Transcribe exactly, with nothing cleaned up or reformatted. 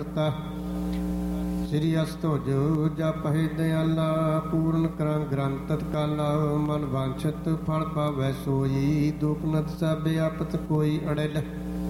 ਸ੍ਰੀ ਅਸਤੋਜ ਜਪਹਿ ਦਿਆਲਾ ਪੂਰਨ ਕਰਾਂ ਗ੍ਰੰਥ ਤਤਕਾਲਾ ਮਨ ਵਾਂਛਤ ਫਲ ਪਾਵੈ ਸੋਈ ਦੁਖ ਨਦ ਸਭ ਆਪਤ ਕੋਈ ਅੜਲ